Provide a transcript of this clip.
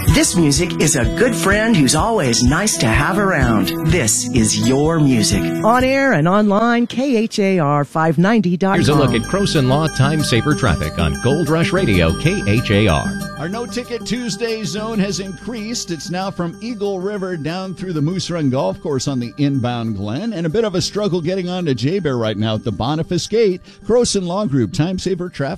This music is a good friend who's always nice to have around. This is your music. On air and online, KHAR590.com. Here's a look at Croson Law Time Saver Traffic on Gold Rush Radio, KHAR. Our No-Ticket Tuesday zone has increased. It's now from Eagle River down through the Moose Run Golf Course on the inbound Glen, and a bit of a struggle getting on to J-Bear right now at the Boniface Gate. Croson Law Group Time Saver Traffic.